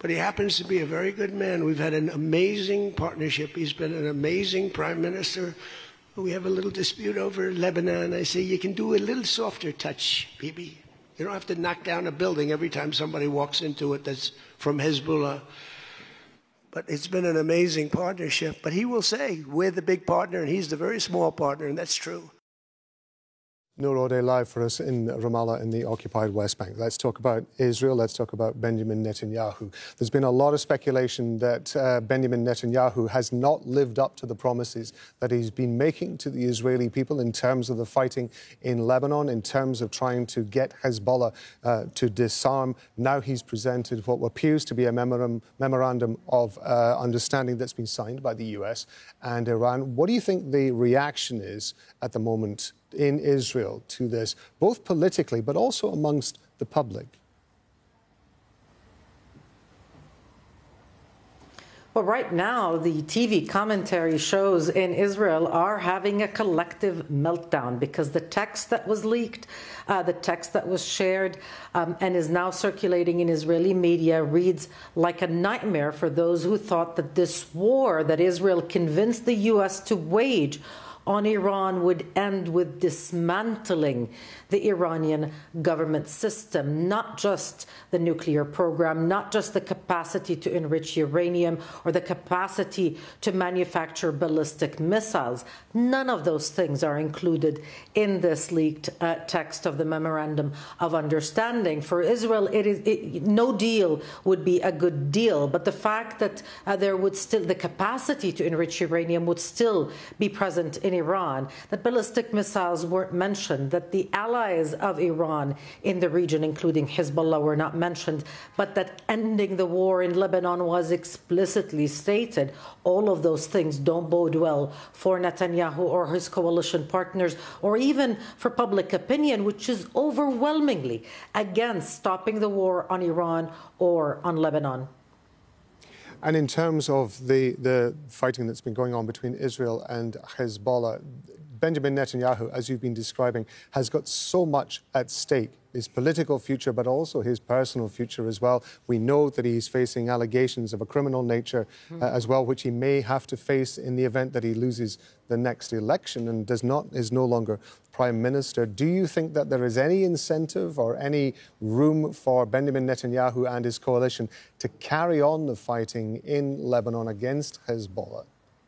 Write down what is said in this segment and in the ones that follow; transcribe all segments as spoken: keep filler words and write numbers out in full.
but he happens to be a very good man. We've had an amazing partnership. He's been an amazing prime minister. We have a little dispute over Lebanon. I say, you can do a little softer touch, Bibi. You don't have to knock down a building every time somebody walks into it that's from Hezbollah. But it's been an amazing partnership. But he will say, we're the big partner, and he's the very small partner, and that's true. Noor Odeh live for us in Ramallah in the occupied West Bank. Let's talk about Israel. Let's talk about Benjamin Netanyahu. There's been a lot of speculation that uh, Benjamin Netanyahu has not lived up to the promises that he's been making to the Israeli people in terms of the fighting in Lebanon, in terms of trying to get Hezbollah uh, to disarm. Now he's presented what appears to be a memorandum, memorandum of uh, understanding that's been signed by the U S and Iran. What do you think the reaction is at the moment in Israel to this, both politically but also amongst the public? Well, right now, the T V commentary shows in Israel are having a collective meltdown because the text that was leaked, uh, the text that was shared um, and is now circulating in Israeli media reads like a nightmare for those who thought that this war that Israel convinced the U S to wage on Iran would end with dismantling the Iranian government system, not just the nuclear program, not just the capacity to enrich uranium or the capacity to manufacture ballistic missiles. None of those things are included in this leaked uh, text of the Memorandum of Understanding. For Israel, it is it, no deal would be a good deal, but the fact that uh, there would still, the capacity to enrich uranium would still be present in Iran, that ballistic missiles weren't mentioned, that the allies of Iran in the region, including Hezbollah, were not mentioned, but that ending the war in Lebanon was explicitly stated. All of those things don't bode well for Netanyahu or his coalition partners, or even for public opinion, which is overwhelmingly against stopping the war on Iran or on Lebanon. And in terms of the, the fighting that's been going on between Israel and Hezbollah, Benjamin Netanyahu, as you've been describing, has got so much at stake, his political future, but also his personal future as well. We know that he's facing allegations of a criminal nature mm. uh, as well, which he may have to face in the event that he loses the next election and does not is no longer prime minister. Do you think that there is any incentive or any room for Benjamin Netanyahu and his coalition to carry on the fighting in Lebanon against Hezbollah?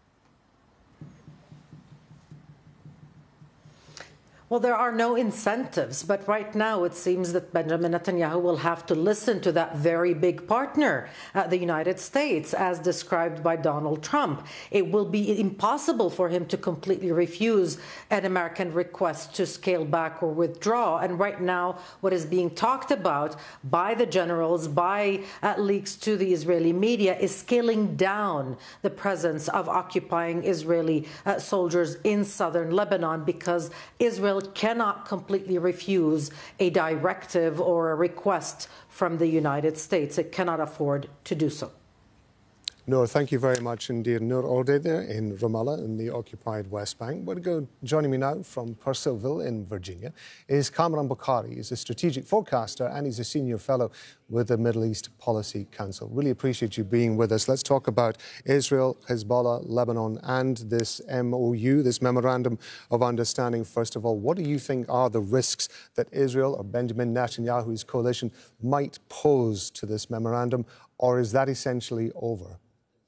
Well, there are no incentives, but right now it seems that Benjamin Netanyahu will have to listen to that very big partner, uh, the United States, as described by Donald Trump. It will be impossible for him to completely refuse an American request to scale back or withdraw. And right now, what is being talked about by the generals, by uh, leaks to the Israeli media, is scaling down the presence of occupying Israeli uh, soldiers in southern Lebanon, because Israel cannot completely refuse a directive or a request from the United States. It cannot afford to do so. Noor, thank you very much indeed. Noor Odeh there in Ramallah in the occupied West Bank. We're going to go, joining me now from Purcellville in Virginia is Kamran Bokhari. He's a strategic forecaster and he's a senior fellow with the Middle East Policy Council. Really appreciate you being with us. Let's talk about Israel, Hezbollah, Lebanon, and this M O U, this Memorandum of Understanding. First of all, what do you think are the risks that Israel or Benjamin Netanyahu's coalition might pose to this memorandum, or is that essentially over?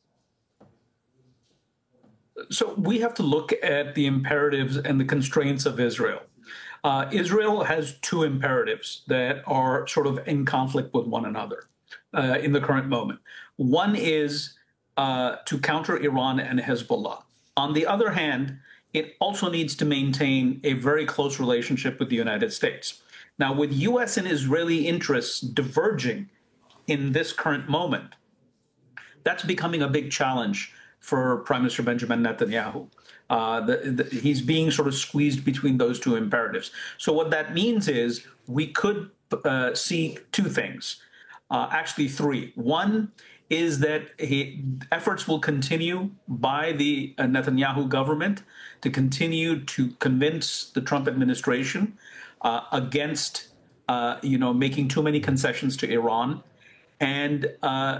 So we have to look at the imperatives and the constraints of Israel. Uh, Israel has two imperatives that are sort of in conflict with one another uh, in the current moment. One is uh, to counter Iran and Hezbollah. On the other hand, it also needs to maintain a very close relationship with the United States. Now, with U S and Israeli interests diverging in this current moment, that's becoming a big challenge for Prime Minister Benjamin Netanyahu. Uh, the, the, he's being sort of squeezed between those two imperatives. So what that means is we could uh, see two things, uh, actually three. One is that he, efforts will continue by the uh, Netanyahu government to continue to convince the Trump administration uh, against, uh, you know, making too many concessions to Iran, and uh,